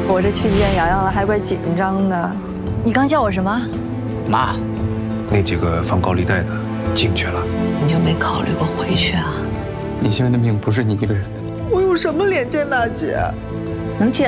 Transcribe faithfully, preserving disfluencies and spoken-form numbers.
我这去医院洋洋了，还怪紧张的。 你刚叫我什么？ 妈， 那几个放高利贷的进去了。 你就没考虑过回去啊？ 李欣文的命不是你一个人的。 我有什么脸见大姐？ 能见